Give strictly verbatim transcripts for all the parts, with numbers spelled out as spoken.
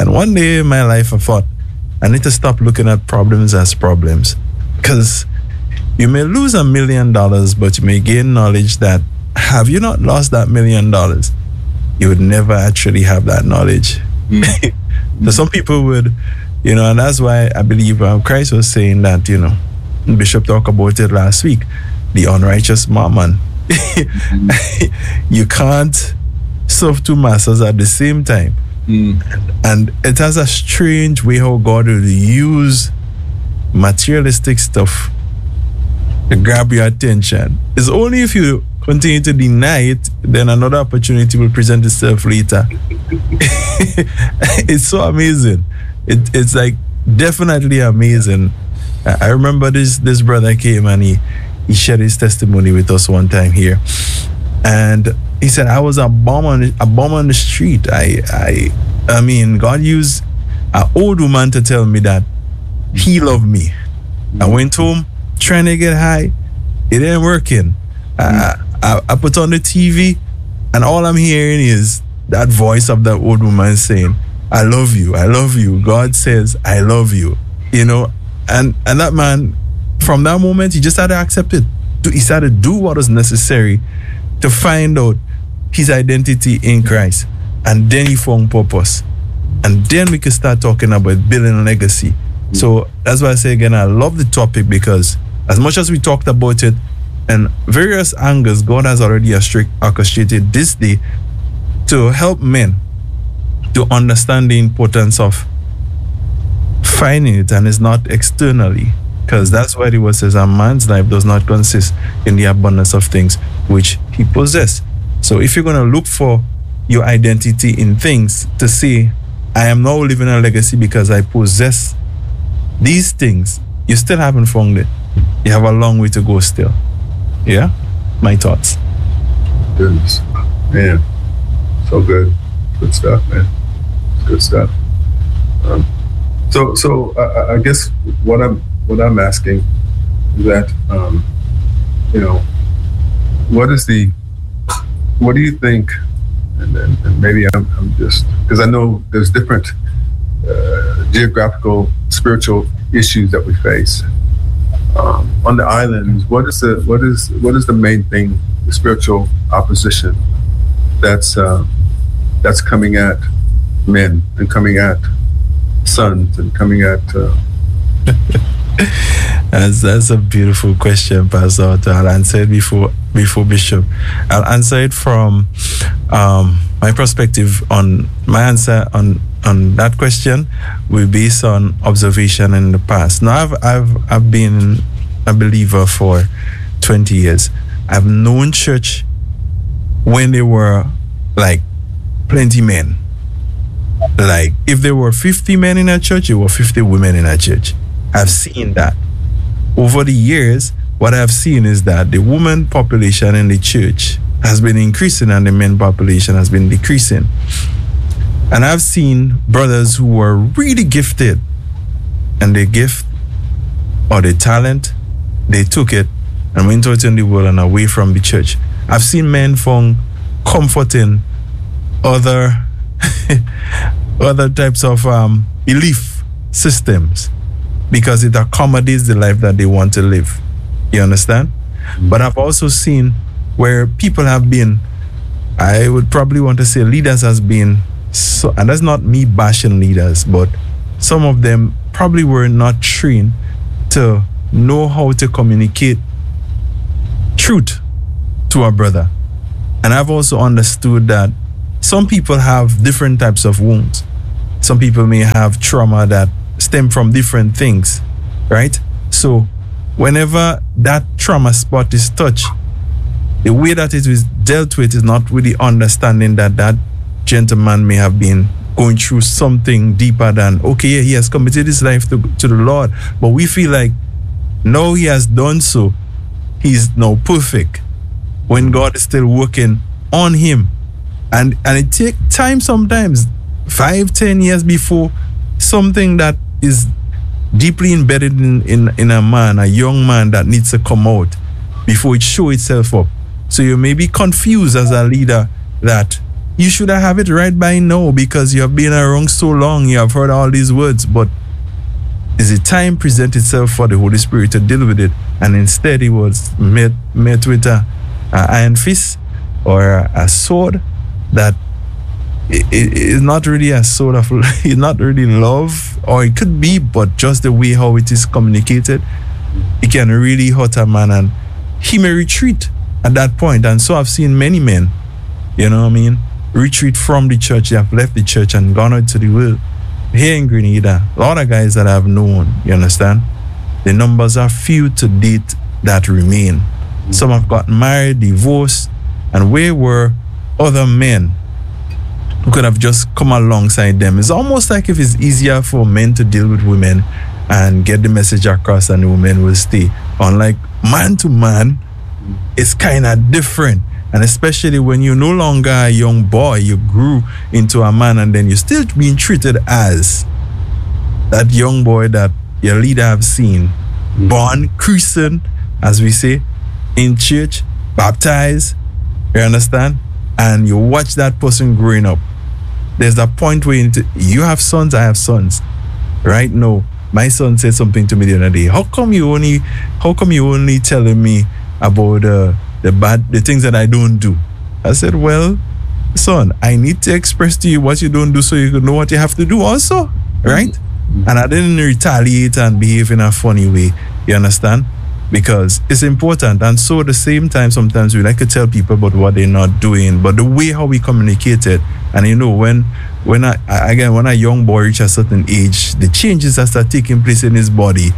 And one day in my life, I thought, I need to stop looking at problems as problems. Because you may lose a million dollars, but you may gain knowledge that, have you not lost that million dollars, you would never actually have that knowledge. Mm. So some people would, you know, and that's why I believe um, Christ was saying that, you know, Bishop talked about it last week, the unrighteous mammon. You can't serve two masters at the same time. Mm. And, and it has a strange way how God will use materialistic stuff to grab your attention. It's only if you continue to deny it, then another opportunity will present itself later. It's so amazing. It, it's like definitely amazing. I, I remember this this brother came and he, he shared his testimony with us one time here. And he said, I was a bum on a bum on the street. I I I mean, God used an old woman to tell me that he loved me. I went home trying to get high. It ain't working. I, I, I put on the T V and all I'm hearing is that voice of that old woman saying, I love you, I love you. God says, I love you. You know, and, and that man, from that moment, he just had to accept it. He started to do what was necessary to find out his identity in Christ. And then he found purpose. And then we could start talking about building a legacy. Mm-hmm. So that's why I say again, I love the topic, because as much as we talked about it and various angles, God has already orchestrated this day to help men to understand the importance of finding it, and it's not externally. Because that's why the word says a man's life does not consist in the abundance of things which he possesses. So if you're going to look for your identity in things to say, I am now living a legacy because I possess these things, you still haven't found it. You have a long way to go still. Yeah? My thoughts. Goodness. Man. So good. Good stuff, man. Good stuff. Um, so so uh, I guess what I'm what I'm asking is that um, you know, what is the what do you think, and, and, and maybe I'm, I'm just, because I know there's different uh, geographical, spiritual issues that we face. Um, on the islands, what is the what is what is the main thing, the spiritual opposition that's uh, that's coming at men and coming at sons and coming at uh... that's, that's a beautiful question, Pastor. I'll answer it before before Bishop. I'll answer it from um, my perspective. On my answer on on that question will be based on observation in the past. Now I've I've I've been a believer for twenty years. I've known church when there were like plenty men. Like if there were fifty men in a church, there were fifty women in a church. I've seen that. Over the years, what I've seen is that the woman population in the church has been increasing and the men population has been decreasing. And I've seen brothers who were really gifted, and their gift or their talent, they took it and went out in the world and away from the church. I've seen men found comfort in other other types of um, belief systems because it accommodates the life that they want to live. You understand? Mm-hmm. But I've also seen where people have been, I would probably want to say leaders has been, so, and that's not me bashing leaders, but some of them probably were not trained to know how to communicate truth to a brother. And I've also understood that some people have different types of wounds. Some people may have trauma that stem from different things, right? So whenever that trauma spot is touched, the way that it is dealt with is not really understanding that that gentleman may have been going through something deeper than, okay, yeah, he has committed his life to, to the Lord, but we feel like, no, he has done so, he's now perfect, when God is still working on him. And and it takes time sometimes, five, ten years before something that is deeply embedded in, in, in a man, a young man that needs to come out before it show itself up. So you may be confused as a leader that you should have it right by now because you have been around so long, you have heard all these words, but is it time present itself for the Holy Spirit to deal with it? And instead he was met, met with a, a iron fist or a, a sword that it is not really a sword of, it's not really love, or it could be, but just the way how it is communicated, it can really hurt a man and he may retreat at that point. And so I've seen many men, you know what I mean, retreat from the church. They have left the church and gone out to the world. Here in Grenada, a lot of guys that I've known, you understand, the numbers are few to date that remain. Mm-hmm. Some have gotten married, divorced, and where were other men who could have just come alongside them? It's almost like if it's easier for men to deal with women and get the message across and the women will stay. Unlike man to man, it's kind of different. And especially when you're no longer a young boy, you grew into a man and then you're still being treated as that young boy that your leader have seen. Mm-hmm. Born, christened, as we say, in church, baptized, you understand? And you watch that person growing up. There's a point where you, you have sons, I have sons. Right now, my son said something to me the other day. How come you only, how come you only telling me about uh, the bad, the things that I don't do? I said, well, son, I need to express to you what you don't do so you can know what you have to do also, right? Mm-hmm. And I didn't retaliate and behave in a funny way, you understand? Because it's important. And so at the same time, sometimes we like to tell people about what they're not doing, but the way how we communicate it, and you know, when when I, again, when a young boy reaches a certain age, the changes that start taking place in his body,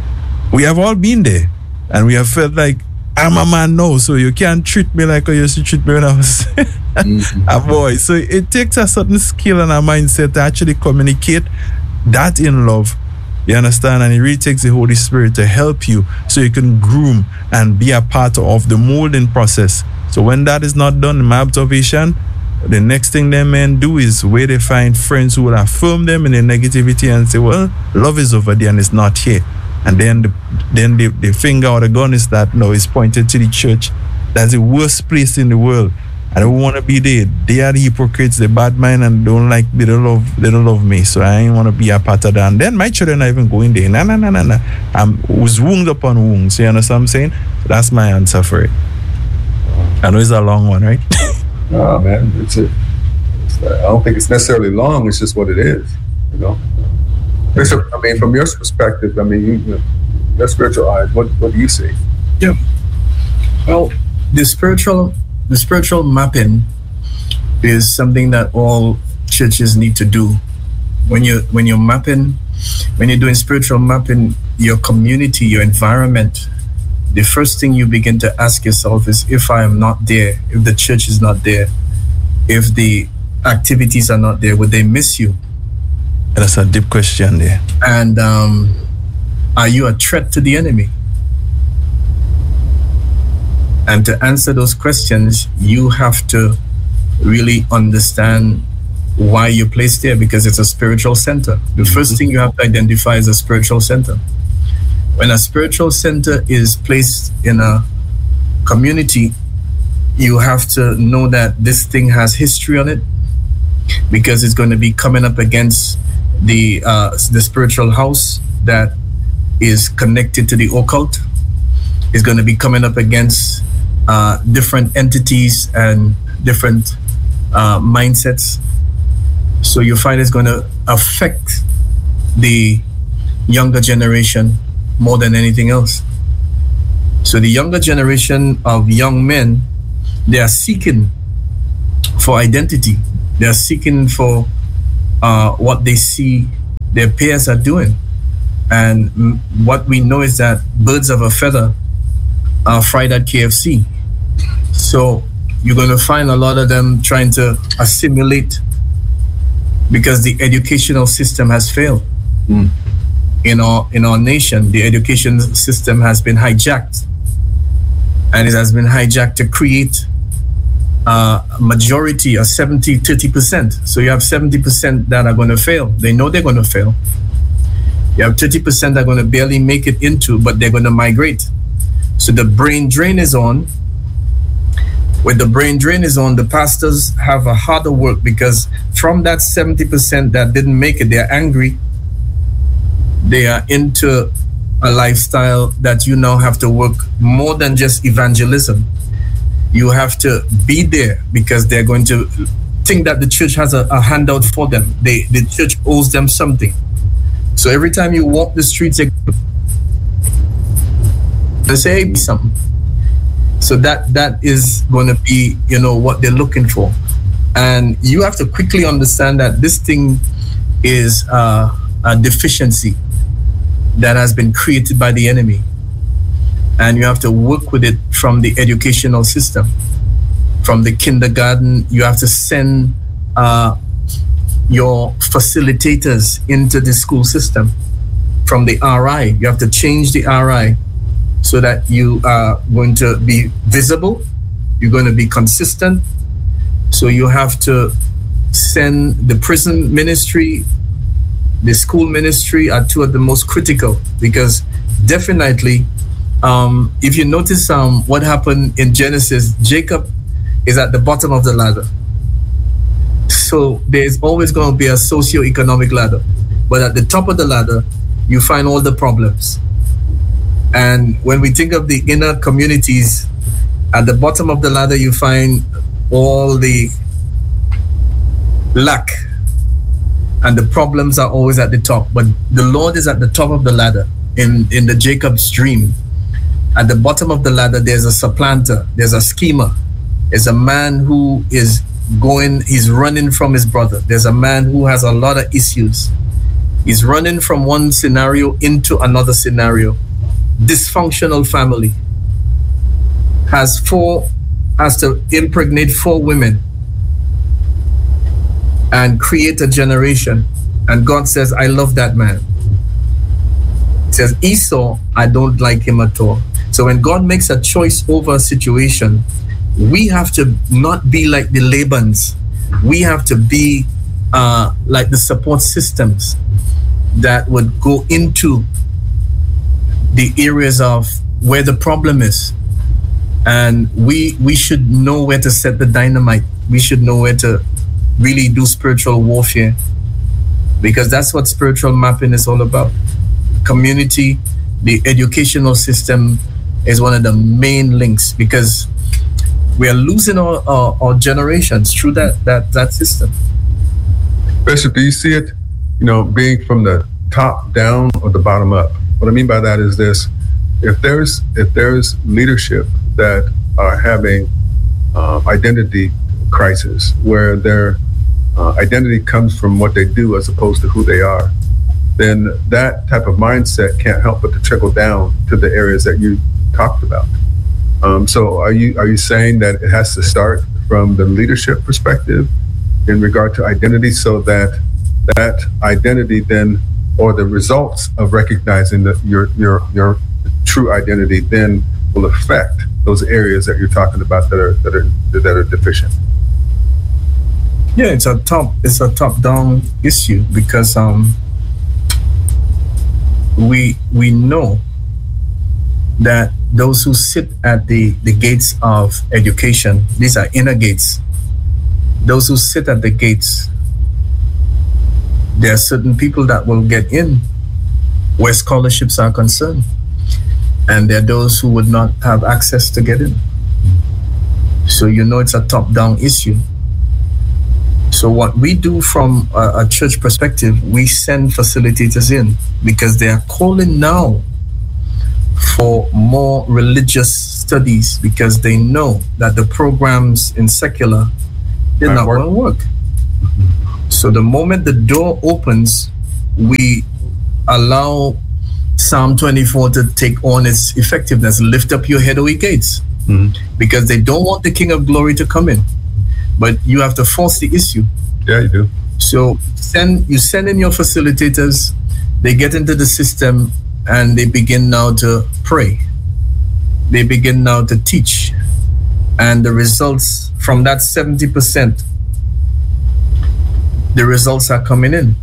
we have all been there. And we have felt like, I'm a man now, so you can't treat me like I used to treat me when I was mm-hmm. a boy. So it takes a certain skill and a mindset to actually communicate that in love. You understand? And it really takes the Holy Spirit to help you so you can groom and be a part of the molding process. So when that is not done, in my observation, the next thing them men do is where they find friends who will affirm them in their negativity and say, well, love is over there and it's not here. And then the, then the, the finger or the gun is that, no, it's pointed to the church. That's the worst place in the world. I don't want to be there. They are the hypocrites, the bad mind, and don't like me. They don't love, they don't love me. So I ain't want to be a part of that. And then my children are even going there. No, no, no, no, no. I was wound upon wounds. You understand what I'm saying? So that's my answer for it. I know it's a long one, right? No, man. It's a, it's a, I don't think it's necessarily long. It's just what it is, you know? Bishop, I mean, from your perspective, I mean, you, you know, your spiritual eyes, what, what do you see? Yeah. Well, the spiritual... The spiritual mapping is something that all churches need to do. When you when you're mapping, when you're doing spiritual mapping, your community, your environment, the first thing you begin to ask yourself is, if I am not there, if the church is not there, if the activities are not there, would they miss you? That's a deep question there. And um, are you a threat to the enemy? And to answer those questions, you have to really understand why you're placed there, because it's a spiritual center. The mm-hmm. first thing you have to identify is a spiritual center. When a spiritual center is placed in a community, you have to know that this thing has history on it, because it's going to be coming up against the uh, the spiritual house that is connected to the occult. It's going to be coming up against Uh, different entities and different uh, mindsets. So you find it's going to affect the younger generation more than anything else. So the younger generation of young men, they are seeking for identity. They are seeking for uh, what they see their peers are doing. And m- what we know is that birds of a feather are fried at K F C. So you're going to find a lot of them trying to assimilate, because the educational system has failed. Mm. In our in our nation, the education system has been hijacked, and it has been hijacked to create a majority of seventy, thirty percent. So you have seventy percent that are going to fail. They know they're going to fail. You have thirty percent that are going to barely make it into, but they're going to migrate. So the brain drain is on. When the brain drain is on, the pastors have a harder work, because from that seventy percent that didn't make it, they're angry. They are into a lifestyle that you now have to work more than just evangelism. You have to be there because they're going to think that the church has a, a handout for them. They, the church owes them something. So every time you walk the streets, they say, hey, something. So that that is going to be, you know, what they're looking for. And you have to quickly understand that this thing is uh, a deficiency that has been created by the enemy. And you have to work with it from the educational system. From the kindergarten, you have to send uh, your facilitators into the school system. From the R I, you have to change the R I so that you are going to be visible, you're going to be consistent. So you have to send the prison ministry, the school ministry are two of the most critical, because definitely, um, if you notice um, what happened in Genesis, Jacob is at the bottom of the ladder. So there's always going to be a socio-economic ladder. But at the top of the ladder, you find all the problems. And when we think of the inner communities, at the bottom of the ladder, you find all the lack, and the problems are always at the top. But the Lord is at the top of the ladder. In, in the Jacob's dream, at the bottom of the ladder, there's a supplanter, there's a schemer, there's a man who is going, he's running from his brother. There's a man who has a lot of issues. He's running from one scenario into another scenario. Dysfunctional family, has four, has to impregnate four women and create a generation. And God says, I love that man. He says, Esau, I don't like him at all. So when God makes a choice over a situation, we have to not be like the Labans. We have to be uh, like the support systems that would go into the areas of where the problem is. And we we should know where to set the dynamite. We should know where to really do spiritual warfare, because that's what spiritual mapping is all about. Community, the educational system is one of the main links, because we are losing our, our, our generations through that, that, that system. Bishop, do you see it, you know, being from the top down or the bottom up? What I mean by that is this: if there's if there's leadership that are having uh, identity crisis, where their uh, identity comes from what they do as opposed to who they are, then that type of mindset can't help but to trickle down to the areas that you talked about. Um, so are you are you saying that it has to start from the leadership perspective in regard to identity, so that that identity then, or the results of recognizing that your your your true identity then will affect those areas that you're talking about that are that are that are deficient? Yeah, it's a top it's a top down issue, because um we we know that those who sit at the the gates of education, these are inner gates. Those who sit at the gates, there are certain people that will get in where scholarships are concerned, and there are those who would not have access to get in. So you know it's a top-down issue. So what we do from a, a church perspective, we send facilitators in, because they are calling now for more religious studies, because they know that the programs in secular, they're not going to work. So the moment the door opens, we allow Psalm twenty-four to take on its effectiveness. Lift up your head, O ye gates, mm-hmm. because they don't want the King of Glory to come in. But you have to force the issue. Yeah, you do. So send you send in your facilitators, they get into the system, and they begin now to pray. They begin now to teach. And the results from that seventy percent, the results are coming in.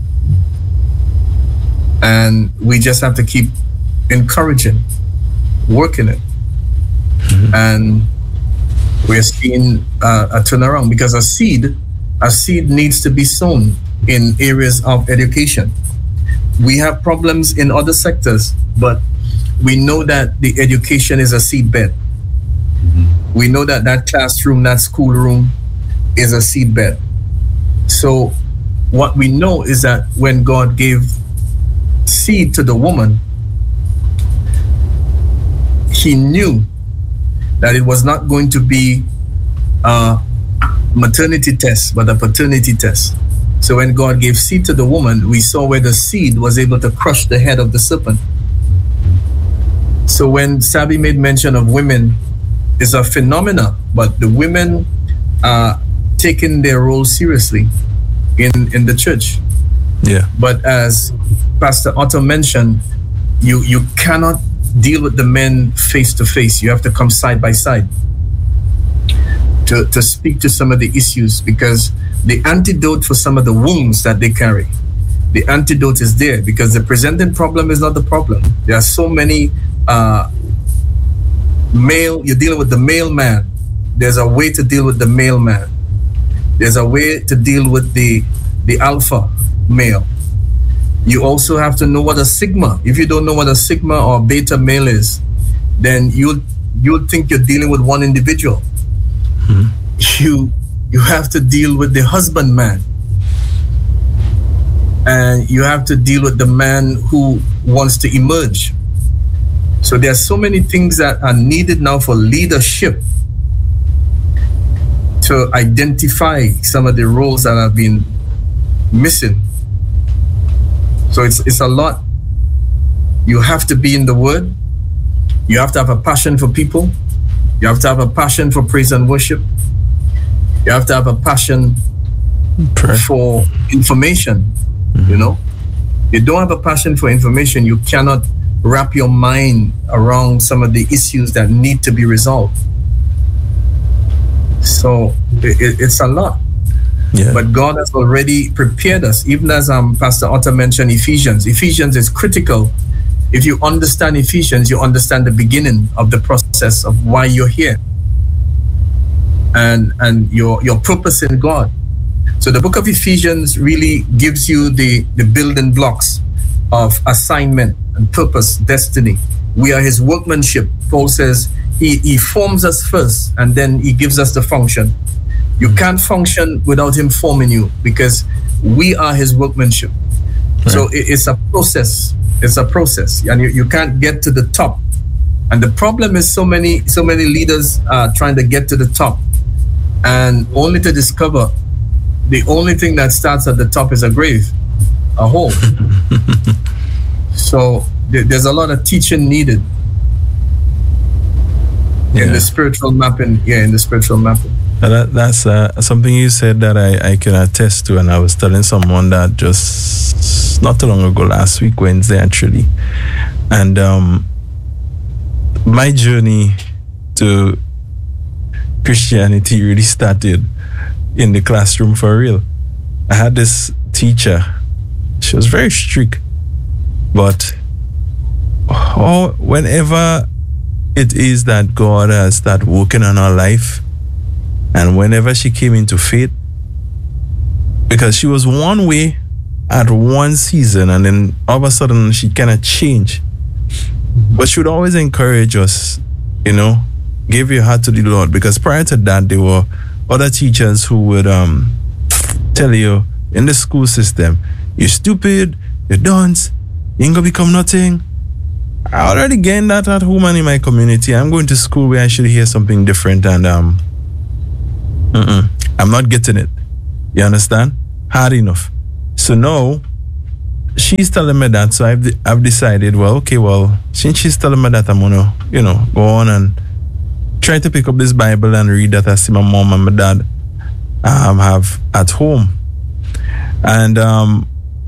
And we just have to keep encouraging, working it. Mm-hmm. And we are seeing uh, a turnaround, because a seed, a seed needs to be sown in areas of education. We have problems in other sectors, but we know that the education is a seed bed. Mm-hmm. We know that that classroom, that schoolroom is a seed bed. So what we know is that when God gave seed to the woman, he knew that it was not going to be a maternity test, but a paternity test. So when God gave seed to the woman, we saw where the seed was able to crush the head of the serpent. So when Sabi made mention of women, it's a phenomena, but the women are taking their role seriously in, in the church. Yeah. But as Pastor Otto mentioned, you, you cannot deal with the men face to face. You have to come side by side to, to speak to some of the issues, because the antidote for some of the wounds that they carry, the antidote is there, because the presenting problem is not the problem. There are so many uh, male, you're dealing with the male man. There's a way to deal with the male man. There's a way to deal with the, the alpha male. You also have to know what a sigma. If you don't know what a sigma or beta male is, then you'll, you'll think you're dealing with one individual. Mm-hmm. You you have to deal with the husbandman, and you have to deal with the man who wants to emerge. So there are so many things that are needed now for leadership to identify some of the roles that have been missing. So it's it's a lot. You have to be in the Word. You have to have a passion for people. You have to have a passion for praise and worship. You have to have a passion Prayer. for information. Mm-hmm. You know, you don't have a passion for information, you cannot wrap your mind around some of the issues that need to be resolved. So it, it's a lot. Yeah. But God has already prepared us, even as um, Pastor Otto mentioned Ephesians. Ephesians is critical. If you understand Ephesians, you understand the beginning of the process of why you're here and and your your purpose in God. So the book of Ephesians really gives you the, the building blocks of assignment and purpose, destiny. We are his workmanship. Paul says he, he forms us first, and then he gives us the function. You can't function without him forming you, because we are his workmanship. Right. So it, it's a process. It's a process, and you, you can't get to the top. And the problem is so many so many leaders are trying to get to the top, and only to discover the only thing that starts at the top is a grave, a hole. So th- there's a lot of teaching needed yeah. in the spiritual mapping. Yeah, in the spiritual mapping. That, that's uh, something you said that I, I can attest to, and I was telling someone that just not too long ago, last week, Wednesday actually. And um, my journey to Christianity really started in the classroom for real. I had this teacher. She was very strict, but oh, whenever it is that God has started working on our life, and whenever she came into faith, because she was one way at one season, and then all of a sudden she kind of changed. But she would always encourage us, you know, give your heart to the Lord, because prior to that, there were other teachers who would um, tell you in the school system, you're stupid, you're dunce, you ain't gonna become nothing. I already gained that at home and in my community. I'm going to school where I should hear something different, and um, mm-mm, I'm not getting it. You understand? Hard enough. So now, she's telling me that, so I've, I've decided, well, okay, well, since she's telling me that, I'm gonna, you know, go on and try to pick up this Bible and read that I see my mom and my dad um, have at home. And um,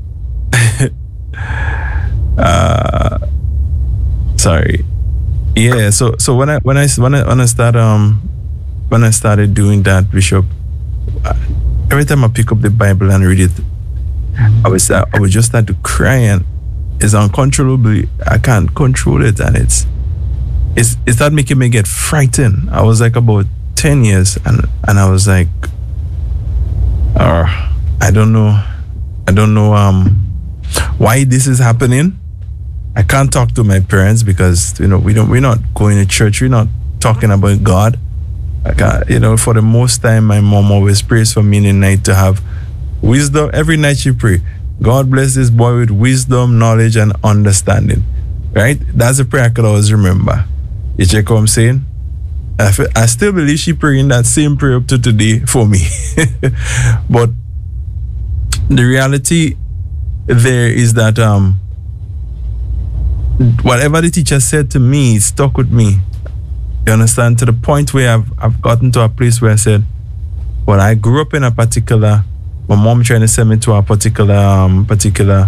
uh, sorry, yeah. So so when I when I when I when I start um when I started doing that, Bishop, every time I pick up the Bible and read it, I was I would just start to cry, and it's uncontrollably. I can't control it, and it's. It's, it started making me get frightened. I was like about ten years, and and I was like, uh, I don't know, I don't know um why this is happening. I can't talk to my parents because you know we don't we're not going to church. We're not talking about God. Like I, you know, for the most time, my mom always prays for me in the night to have wisdom. Every night she pray, God bless this boy with wisdom, knowledge, and understanding. Right? That's a prayer I could always remember. You check what I'm saying? I, feel, I still believe she praying that same prayer up to today for me. But the reality there is that um, whatever the teacher said to me, it stuck with me. You understand? To the point where I've I've gotten to a place where I said, well, I grew up in a particular, my mom trying to send me to a particular um, particular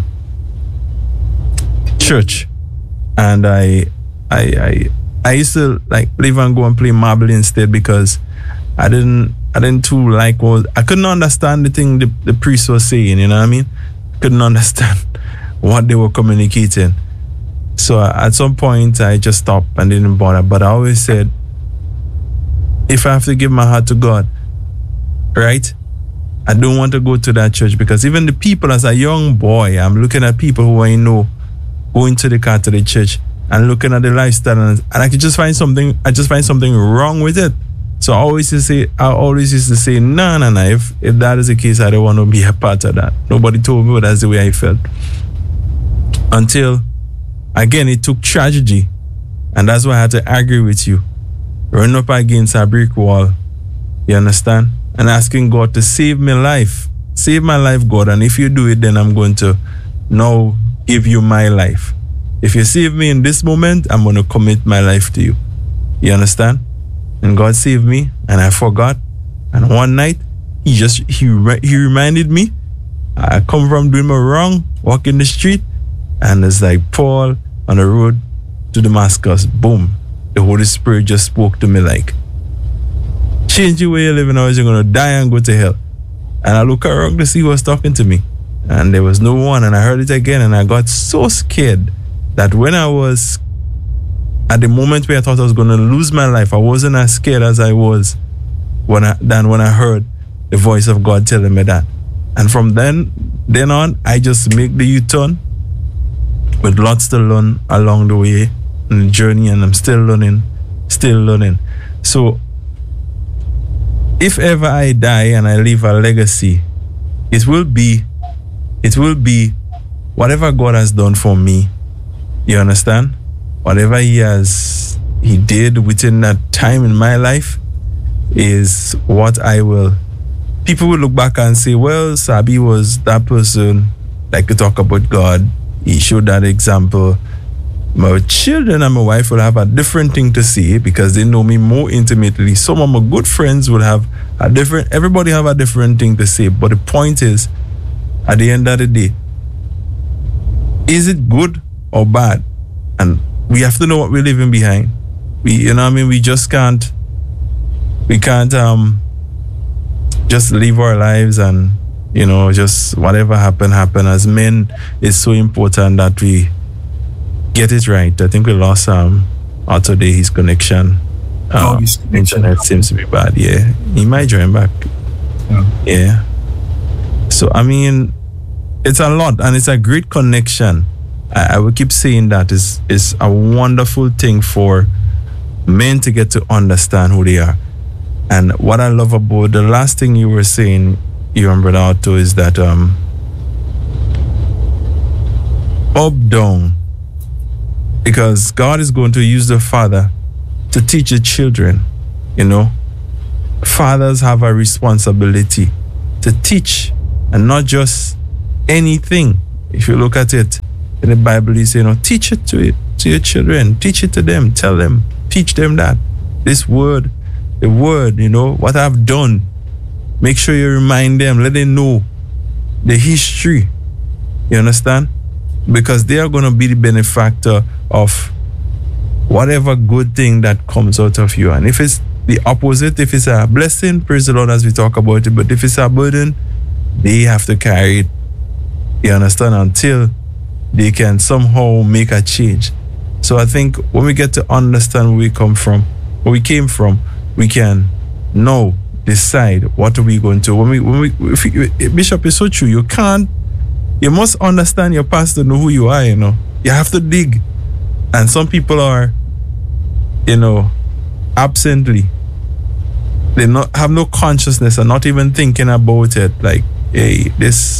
church, and I I I I used to like leave and go and play marble instead because I didn't I didn't too like what I couldn't understand the thing the, the priest was saying. You know what I mean? Couldn't understand what they were communicating. So at some point, I just stopped and didn't bother. But I always said, if I have to give my heart to God, right, I don't want to go to that church because even the people, as a young boy, I'm looking at people who I know going to the Catholic church and looking at the lifestyle, and, and I could just find something. I just find something wrong with it. So I always used to say, I always used to say, no, no, no. If if that is the case, I don't want to be a part of that. Nobody told me, but that's the way I felt. Until. Again, it took tragedy, and that's why I had to argue with you. Run up against a brick wall, you understand? And asking God to save my life. Save my life, God, and if you do it, then I'm going to now give you my life. If you save me in this moment, I'm going to commit my life to you. You understand? And God saved me, and I forgot. And one night, he just, he, he reminded me, I come from doing my wrong, walking the street, and it's like Paul, on the road to Damascus, boom, the Holy Spirit just spoke to me like, change the way you're living, or you're going to die and go to hell. And I look around to see who was talking to me, and there was no one, and I heard it again, and I got so scared that when I was at the moment where I thought I was going to lose my life, I wasn't as scared as I was when I, than when I heard the voice of God telling me that. And from then, then on, I just make the U-turn, with lots to learn along the way in the journey, and I'm still learning, still learning. So if ever I die and I leave a legacy, it will be, it will be whatever God has done for me. You understand? Whatever He has, He did within that time in my life is what I will. People will look back and say, well, Sabi was that person, like to talk about God. He showed that example. My children and my wife will have a different thing to say because they know me more intimately. Some of my good friends will have a different, everybody have a different thing to say. But the point is, at the end of the day, is it good or bad? And we have to know what we're leaving behind. We, you know what I mean? We just can't, we can't um just live our lives and, you know, just whatever happen, happen. As men, it's so important that we get it right. I think we lost um out today his connection. Um, oh, internet seems to be bad. Yeah, he might join back. Yeah. yeah. So I mean, it's a lot, and it's a great connection. I, I will keep saying that is is a wonderful thing for men to get to understand who they are. And what I love about the last thing you were saying, you and Brother Otto, is that um up down, because God is going to use the father to teach the children. You know, fathers have a responsibility to teach, and not just anything. If you look at it in the Bible, you say, you know, teach it to it to your children, teach it to them, tell them, teach them that this word, the word, you know, what I've done. Make sure you remind them, let them know the history. You understand? Because they are going to be the benefactor of whatever good thing that comes out of you. And if it's the opposite, if it's a blessing, praise the Lord as we talk about it. But if it's a burden, they have to carry it. You understand? Until they can somehow make a change. So I think when we get to understand where we come from, where we came from, we can Now decide what are we going to. When we, when we, if you, Bishop, is so true. You can't. You must understand your past to know who you are. You know, you have to dig, and some people are, you know, absently. They not have no consciousness and not even thinking about it. Like, hey, this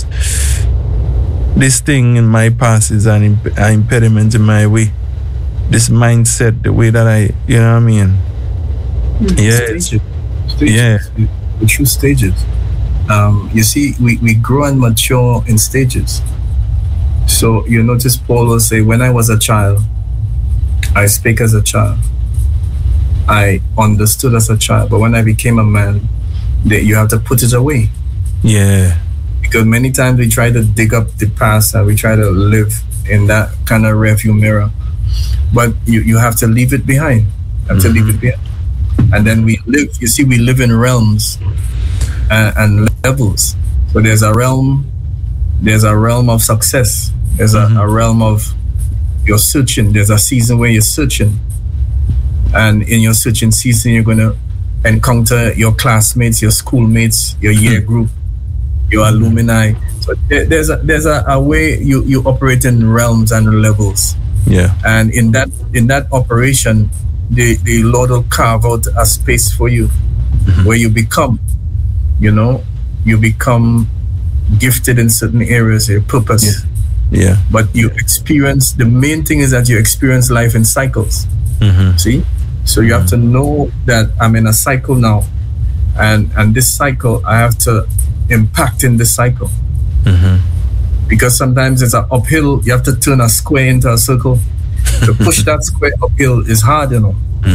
this thing in my past is an, imp- an impediment in my way. This mindset, the way that I, you know what I mean? Mm, yeah, stages. Stages. yeah, the true stages. Um, you see, we, we grow and mature in stages. So you notice Paul will say, when I was a child, I spake as a child. I understood as a child, but when I became a man, that you have to put it away. Yeah. Because many times we try to dig up the past and we try to live in that kind of rearview mirror, but you, you have to leave it behind. You have mm-hmm. to leave it behind. And then we live, you see, we live in realms and, and levels. So there's a realm, there's a realm of success. There's a, mm-hmm. a realm of you're searching. There's a season where you're searching. And in your searching season, you're going to encounter your classmates, your schoolmates, your year group, your alumni. So there, there's a, there's a, a way you, you operate in realms and levels. Yeah. And in that in that operation, the, the Lord will carve out a space for you mm-hmm. where you become, you know, you become gifted in certain areas, your purpose. Yeah. yeah. But you experience, the main thing is that you experience life in cycles. Mm-hmm. See? So you have to know that I'm in a cycle now, and and this cycle I have to impact in this cycle. Mm-hmm. Because sometimes it's an uphill. You have to turn a square into a circle. To push that square uphill is hard, you know.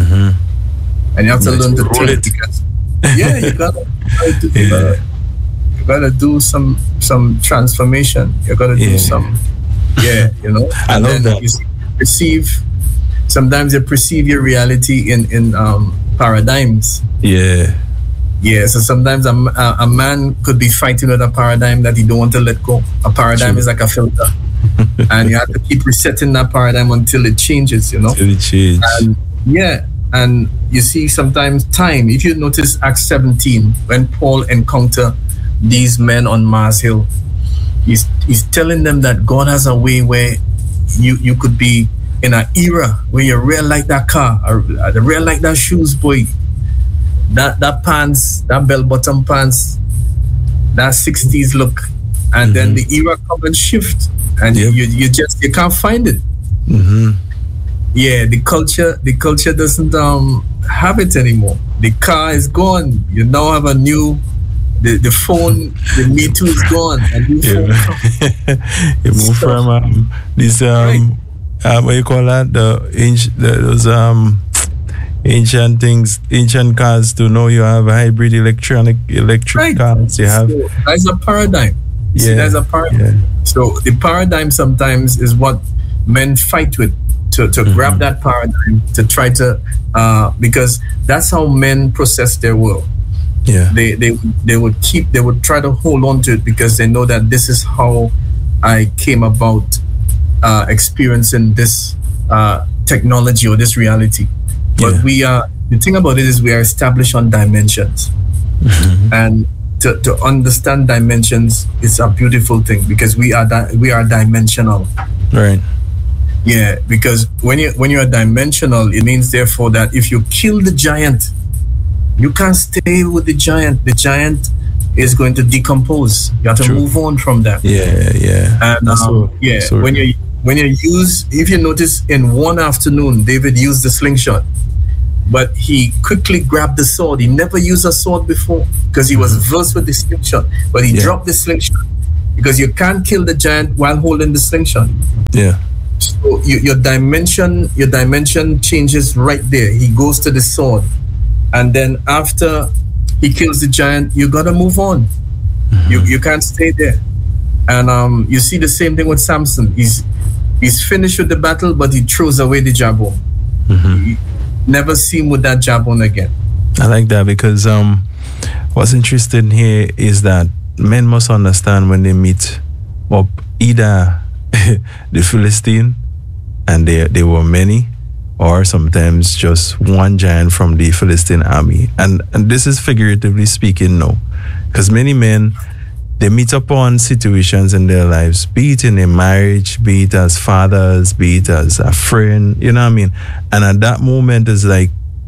Mm-hmm. And you have to Let's learn to turn it. Because, yeah, you gotta, you gotta, do, you, gotta, you gotta do some some transformation. You gotta do yeah. some, yeah, you know. I and love then that. You receive. Sometimes you perceive your reality in in um, paradigms. Yeah. Yeah. So sometimes a, a, a man could be fighting with a paradigm that he don't want to let go. A paradigm True. Is like a filter, and you have to keep resetting that paradigm until it changes. You know. Until it changes. And yeah, and you see sometimes time. If you notice Acts seventeen, when Paul encountered these men on Mars Hill, he's he's telling them that God has a way where you you could be in an era where you real like that car, or real like that shoes, boy. That that pants, that bell bottom pants, that sixties look, and mm-hmm. then the era come and shift, and yep. you you just you can't find it. Mm-hmm. Yeah, the culture the culture doesn't um have it anymore. The car is gone. You now have a new. The, the phone, the Me Too is gone, and new yeah. phone. You move so, from um, this um. Right. Uh, what you call that? The, ancient, the those um ancient things, ancient cars to know you have hybrid electronic electric right. cars. You have so that's a paradigm. Yeah, See, that's a paradigm. Yeah. So the paradigm sometimes is what men fight with to, to mm-hmm. grab that paradigm to try to uh, because that's how men process their world. Yeah, they they they would keep they would try to hold on to it because they know that this is how I came about. Uh, experiencing this uh, technology or this reality, but yeah. we are the thing about it is we are established on dimensions, mm-hmm. and to, to understand dimensions is a beautiful thing because we are di- we are dimensional, right? Yeah, because when you when you are dimensional, it means therefore that if you kill the giant, you can't stay with the giant. The giant is going to decompose. You have to True. Move on from that. Yeah, yeah, and um, so, yeah, so when you When you use, if you notice, in one afternoon, David used the slingshot, but he quickly grabbed the sword. He never used a sword before because he was versed with the slingshot, but he yeah. dropped the slingshot because you can't kill the giant while holding the slingshot. Yeah. So you, your dimension, your dimension changes right there. He goes to the sword, and then after he kills the giant, you gotta move on. Mm-hmm. You you can't stay there. And um, you see the same thing with Samson. He's He's finished with the battle, but he throws away the jawbone. Mm-hmm. He never see him with that jawbone again. I like that because um, what's interesting here is that men must understand when they meet up either the Philistine, and they they were many, or sometimes just one giant from the Philistine army. And, and this is figuratively speaking now, because many men, they meet upon situations in their lives, be it in a marriage, be it as fathers, be it as a friend, you know what I mean? And at that moment, it's like,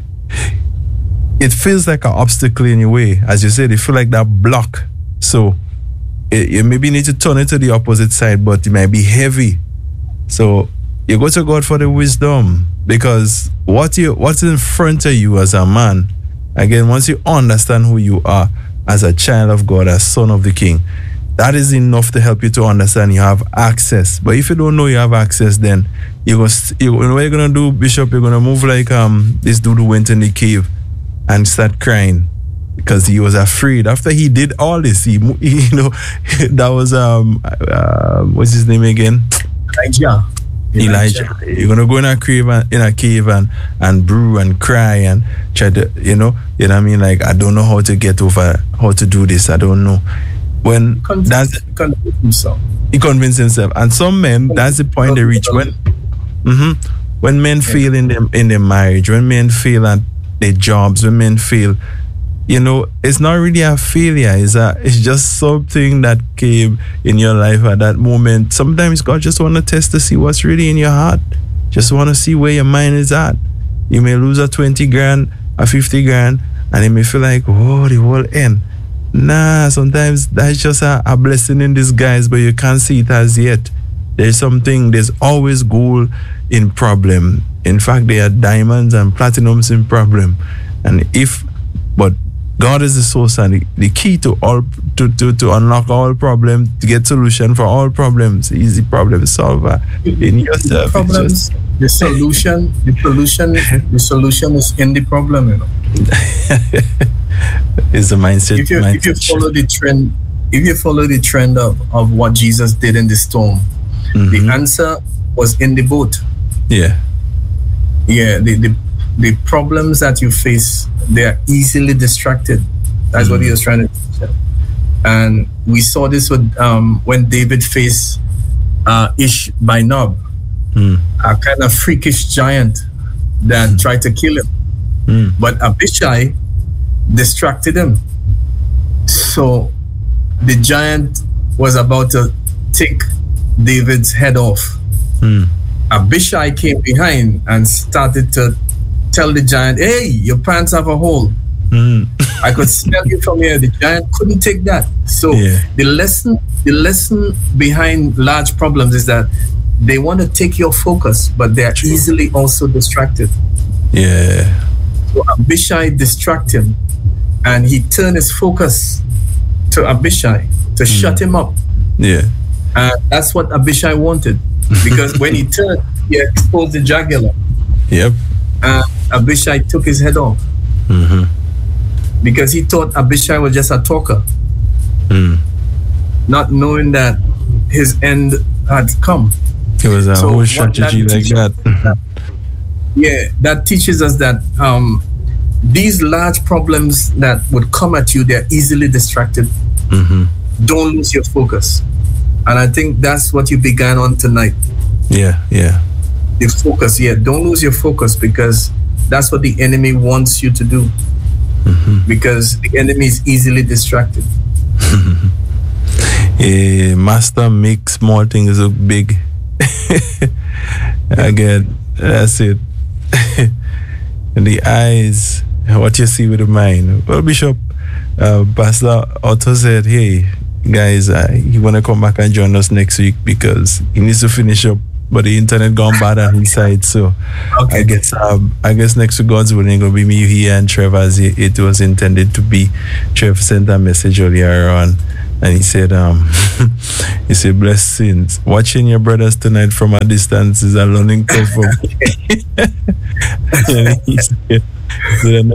it feels like an obstacle in your way. As you said, it feels like that block. So it, you maybe need to turn it to the opposite side, but it might be heavy. So you go to God for the wisdom, because what you what's in front of you as a man, again, once you understand who you are as a child of God, as son of the King, that is enough to help you to understand you have access. But if you don't know you have access, then you're gonna, you know what you're gonna do, Bishop? You're gonna move like um this dude who went in the cave and start crying because he was afraid. After he did all this, he, he you know, that was um uh, what's his name again? Elijah. Elijah. Elijah. You're gonna go in a cave and in a cave and, and brew and cry and try to, you know, you know what I mean? Like, I don't know how to get over, how to do this. I don't know. When Convince, that's convince himself. He convinced himself. And some men, that's the point they reach. When mm-hmm, when men fail in them in their marriage, when men fail at their jobs, when men fail, you know, it's not really a failure. It's a, it's just something that came in your life at that moment. Sometimes God just want to test to see what's really in your heart. Just want to see where your mind is at. You may lose a twenty grand, a fifty grand, and it may feel like, oh, the whole end. Nah, sometimes that's just a, a blessing in disguise, but you can't see it as yet. There's something, there's always gold in problem. In fact, there are diamonds and platinums in problem. And if, but God is the source and the, the key to all to, to, to unlock all problems, to get solution for all problems, easy problem solver in yourself. The problems, just, the solution, the solution, the solution is in the problem, you know. It's the mindset. If you mindset if you follow the trend, if you follow the trend of, of what Jesus did in the storm, mm-hmm. the answer was in the boat. Yeah. Yeah, the, the the problems that you face, they are easily distracted. That's mm. what he was trying to say. And we saw this with um, when David faced uh, Ishbi-Benob, mm. a kind of freakish giant that mm. tried to kill him. Mm. But Abishai distracted him. So the giant was about to take David's head off. Mm. Abishai came behind and started to tell the giant, hey, your pants have a hole. Mm. I could smell you from here. The giant couldn't take that. So yeah. the lesson the lesson behind large problems is that they want to take your focus, but they're True. easily also distracted. Yeah. So Abishai distracted him, and he turned his focus to Abishai to mm. shut him up. Yeah. And that's what Abishai wanted, because when he turned, he exposed the jugular. Yep. And Abishai took his head off. Mm-hmm. Because he thought Abishai was just a talker, mm. not knowing that his end had come. It was a so whole strategy that like that. that. Yeah, that teaches us that um, these large problems that would come at you, they're easily distracted. Mm-hmm. Don't lose your focus. And I think that's what you began on tonight. Yeah, yeah. The focus, yeah. Don't lose your focus, because that's what the enemy wants you to do. Mm-hmm. Because the enemy is easily distracted. Yeah, master makes small things look big. Again, that's it. And the eyes, what you see with the mind. Well, Bishop, uh, Pastor Otto said, hey, guys, uh, he want to come back and join us next week because he needs to finish up, but the internet gone bad on his side. So okay. I guess um, I guess next to God's willing, gonna be me here and Trevor, as it, it was intended to be. Trevor sent a message earlier on, and he said, um, he said, blessings. Watching your brothers tonight from a distance is a learning curve for me. And he said,